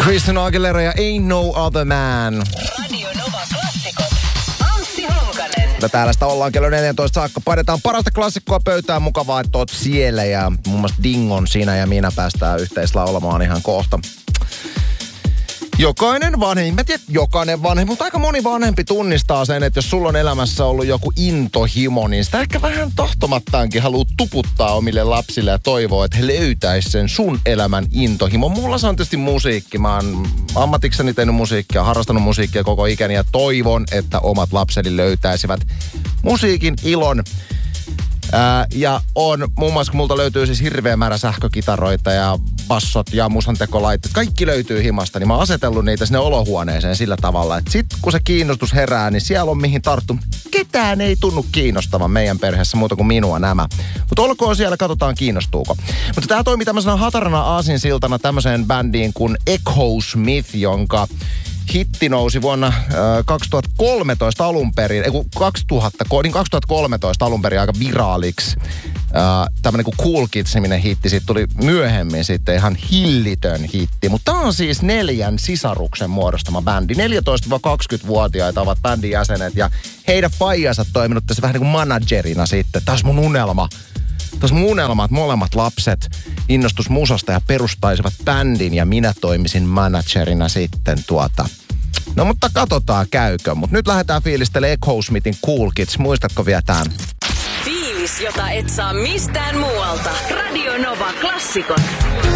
Christina Aguilera ja Ain't No Other Man. Radio Nova Klassikot. Anssi Honkanen. Täällä sitä ollaan kello 14 saakka. Painetaan parasta klassikkoa pöytään. Mukavaa, että oot siellä. Ja muun muassa Dingon sinä ja minä päästään yhteislaulamaan ihan kohta. Jokainen vanhempi, mutta aika moni vanhempi tunnistaa sen, että jos sulla on elämässä ollut joku intohimo, niin sitä ehkä vähän tohtomattaankin haluaa tuputtaa omille lapsille ja toivoo, että he löytäis sen sun elämän intohimo. Mulla se on tietysti musiikki. Mä oon ammatikseni tehnyt musiikkia, harrastanut musiikkia koko ikäni ja toivon, että omat lapseni löytäisivät musiikin ilon. Ja on muun muassa, kun multa löytyy siis hirveä määrä sähkökitaroita ja bassot ja musantekolaitteet, kaikki löytyy himasta, niin mä oon asetellut niitä sinne olohuoneeseen sillä tavalla, että sit kun se kiinnostus herää, niin siellä on mihin tarttu. Ketään ei tunnu kiinnostavan meidän perheessä muuta kuin minua nämä. Mutta olkoon siellä, katsotaan kiinnostuuko. Mutta tää toimii tämmöisenä hatarana aasinsiltana tämmöiseen bändiin kuin Echosmith, jonka hitti nousi vuonna 2013 alun perin, 2013 alun perin aika viraaliksi. Tämmönen kuin Cool Kids-niminen hitti, siitä tuli myöhemmin sitten ihan hillitön hitti. Mutta tää on siis 4 sisaruksen muodostama bändi. 14-20-vuotiaita ovat bändin jäsenet ja heidän faijansa toiminut tässä vähän niin kuin managerina sitten. Tää olisi mun unelma. Tässä mun unelma, että molemmat lapset innostus musasta ja perustaisivat bändin ja minä toimisin managerina sitten No mutta katsotaan käykö. Mutta nyt lähdetään fiilistelemään Echosmithin Cool Kids. Muistatko vielä tämän? Fiilis, jota et saa mistään muualta. Radio Nova Klassikot.